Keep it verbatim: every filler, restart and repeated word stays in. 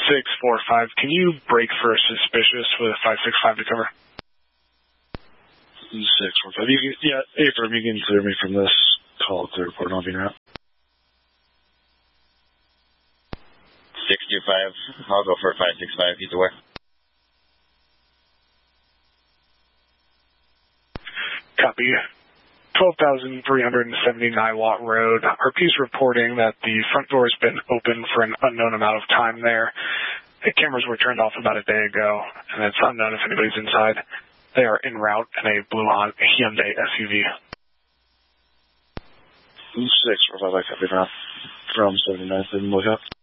six four five, can you break for suspicious with five six five to cover? six four five. You can, yeah, Affirm, you can clear me from this call, clear report, I'll be out. six two five, I'll go for five six five, he's aware. Copy. twelve thousand three hundred seventy-nine Watt Road. R P's reporting that the front door has been open for an unknown amount of time there. The cameras were turned off about a day ago, and it's unknown if anybody's inside. They are en route in a blue Hyundai S U V. six four five, I copy now. From seventy-ninth and look up.